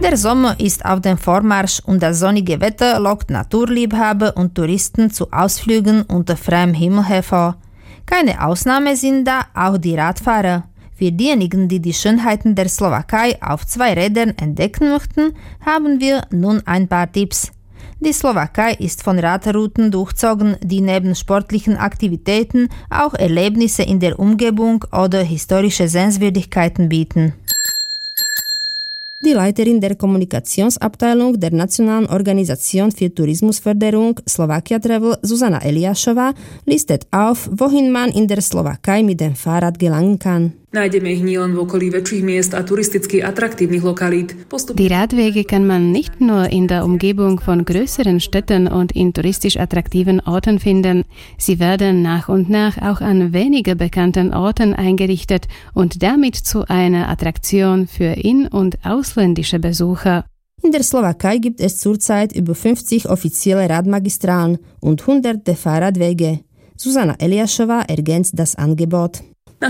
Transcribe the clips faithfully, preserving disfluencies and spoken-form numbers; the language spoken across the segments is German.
Der Sommer ist auf dem Vormarsch und das sonnige Wetter lockt Naturliebhaber und Touristen zu Ausflügen unter freiem Himmel hervor. Keine Ausnahme sind da auch die Radfahrer. Für diejenigen, die die Schönheiten der Slowakei auf zwei Rädern entdecken möchten, haben wir nun ein paar Tipps. Die Slowakei ist von Radrouten durchzogen, die neben sportlichen Aktivitäten auch Erlebnisse in der Umgebung oder historische Sehenswürdigkeiten bieten. Die Leiterin der Kommunikationsabteilung der Nationalen Organisation für Tourismusförderung Slovakia Travel, Zuzana Eliášová, listet auf, wohin man in der Slowakei mit dem Fahrrad gelangen kann. Nájdeme ich nielen v okolí väčších miest a turisticky atraktívnych lokalít. Die Radwege kann man nicht nur in der Umgebung von größeren Städten und in touristisch attraktiven Orten finden. Sie werden nach und nach auch an weniger bekannten Orten eingerichtet und damit zu einer Attraktion für in- und ausländische Besucher. In der Slowakei gibt es zurzeit über fünfzig offizielle Radmagistralen und hunderte Fahrradwege. Zuzana Eliášová ergänzt das Angebot.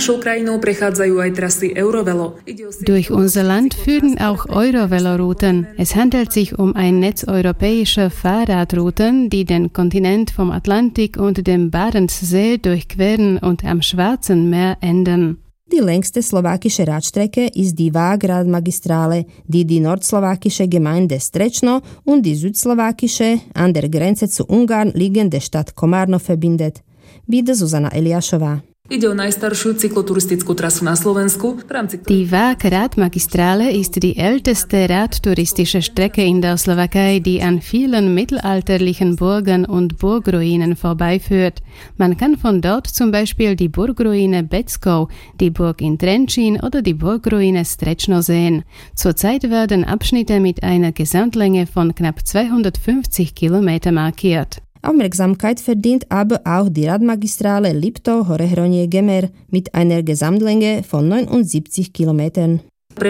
Durch unser Land führen auch Eurovelo-Routen. Es handelt sich um ein Netz europäischer Fahrradrouten, die den Kontinent vom Atlantik und dem Barentssee durchqueren und am Schwarzen Meer enden. Die längste slowakische Radstrecke ist die Vág-Radmagistrale, die die nordslowakische Gemeinde Strečno und die südslowakische, an der Grenze zu Ungarn liegende Stadt Komárno verbindet. Wieder Zuzana Eliášová. Ide o najstaršiu cykloturistickú trasu na Slovensku. Die Vág-Radmagistrale ist die älteste radtouristische Strecke in der Slowakei, die an vielen mittelalterlichen Burgen und Burgruinen vorbeiführt. Man kann von dort zum Beispiel die Burgruine Beckow, die Burg in Trenčín oder die Burgruine Strečno sehen. Zurzeit werden Abschnitte mit einer Gesamtlänge von knapp zweihundertfünfzig Kilometer markiert. Aufmerksamkeit verdient aber auch die Radmagistrale Liptov-Horehronie-Gemer mit einer Gesamtlänge von neunundsiebzig Kilometern.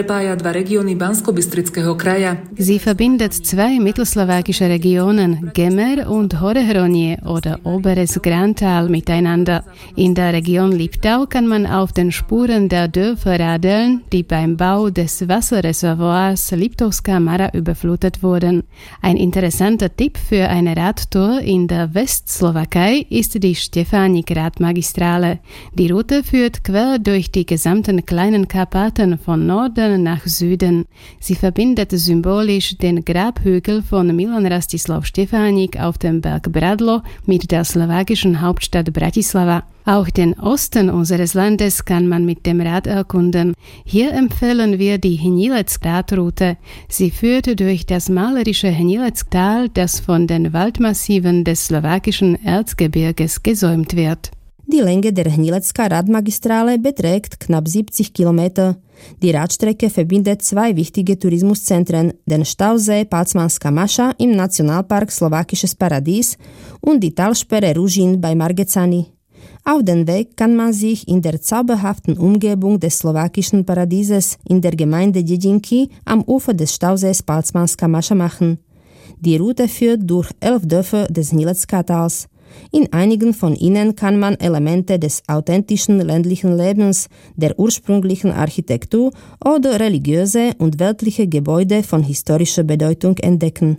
Sie verbindet zwei mittelslowakische Regionen, Gemer und Horehronie oder Oberes Grantal miteinander. In der Region Liptau kann man auf den Spuren der Dörfer radeln, die beim Bau des Wasserreservoirs Liptovská Mara überflutet wurden. Ein interessanter Tipp für eine Radtour in der Westslowakei ist die Stefanik-Radmagistrale. Die Route führt quer durch die gesamten kleinen Karpaten von Norden nach Süden. Sie verbindet symbolisch den Grabhügel von Milan Rastislav Štěfánik auf dem Berg Bradlo mit der slowakischen Hauptstadt Bratislava. Auch den Osten unseres Landes kann man mit dem Rad erkunden. Hier empfehlen wir die Hnílec-Radroute. Sie führt durch das malerische Hnílec-Tal, das von den Waldmassiven des slowakischen Erzgebirges gesäumt wird. Die Länge der Hnílecká Radmagistrale beträgt knapp siebzig Kilometer. Die Radstrecke verbindet zwei wichtige Tourismuszentren, den Stausee Palcmanská Maša im Nationalpark Slowakisches Paradies und die Talsperre Ružín bei Margecany. Auf den Weg kann man sich in der zauberhaften Umgebung des slowakischen Paradieses in der Gemeinde Dedinky am Ufer des Stausees Palcmanská Maša machen. Die Route führt durch elf Dörfer des Hnílecká-Tals. In einigen von ihnen kann man Elemente des authentischen ländlichen Lebens, der ursprünglichen Architektur oder religiöse und weltliche Gebäude von historischer Bedeutung entdecken.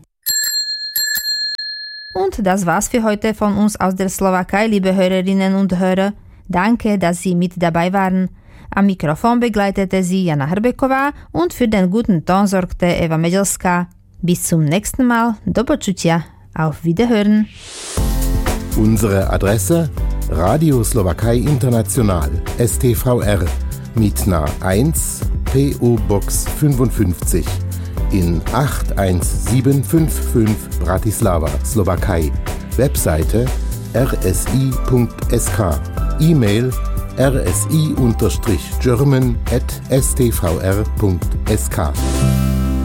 Und das war's für heute von uns aus der Slowakei, liebe Hörerinnen und Hörer. Danke, dass Sie mit dabei waren. Am Mikrofon begleitete Sie Jana Hrbeková und für den guten Ton sorgte Eva Medelská. Bis zum nächsten Mal. Do počutia. Auf Wiederhören. Unsere Adresse: Radio Slowakei International, S T V R, Mítna eins, P O Box fünfundfünfzig in acht eins sieben fünf fünf Bratislava, Slowakei. Webseite r s i punkt s k, E-Mail r s i German at s t v r punkt s k.